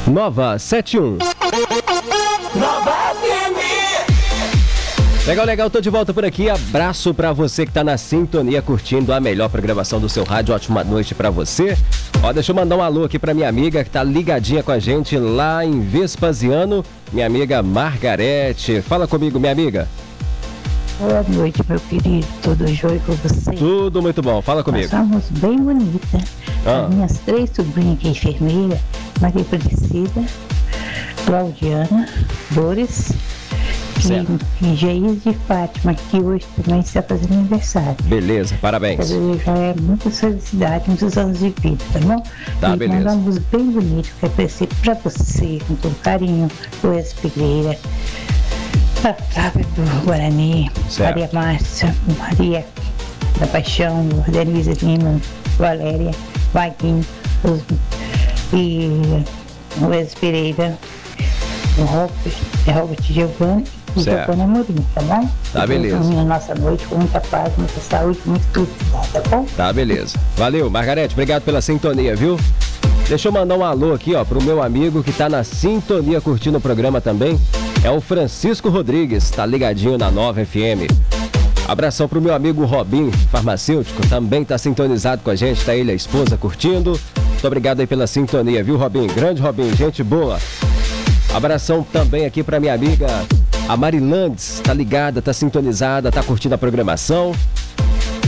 Nova 71. Nova FM. Legal, tô de volta por aqui. Abraço pra você que tá na sintonia, curtindo a melhor programação do seu rádio. Ótima noite pra você. Ó, deixa eu mandar um alô aqui pra minha amiga que tá ligadinha com a gente lá em Vespasiano, minha amiga Margarete. Fala comigo, minha amiga. Boa noite, meu querido. Tudo jóia com você? Tudo muito bom. Fala comigo. Nós somos bem bonitas. As minhas 3 sobrinhas que é enfermeira, Maria Aparecida, Claudiana, Doris e Geis de Fátima, que hoje também está fazendo aniversário. Beleza, parabéns. Já é muita felicidade, muitos anos de vida, tá bom? Tá, e beleza. mandar uma música bem bonita, que é pra você, com todo carinho, Luiz Figueira, a Flávia do Guarani, certo. Maria Márcia, Maria da Paixão, Denise Lima, Valéria, Vaguinho e Luiz Pereira, o Robert Giovanni e Giovanna Amorim, tá bom? Tá, beleza. A nossa noite com muita paz, muita saúde, muito felicidade, tá bom? Tá, beleza. Valeu, Margarete, obrigado pela sintonia, viu? Deixa eu mandar um alô aqui, ó, pro meu amigo que tá na sintonia curtindo o programa também. É o Francisco Rodrigues, tá ligadinho na Nova FM. Abração pro meu amigo Robin, farmacêutico, também tá sintonizado com a gente, tá ele e a esposa curtindo. Muito obrigado aí pela sintonia, viu, Robin? Grande Robin, gente boa. Abração também aqui pra minha amiga, a Marilandes, tá ligada, tá sintonizada, tá curtindo a programação.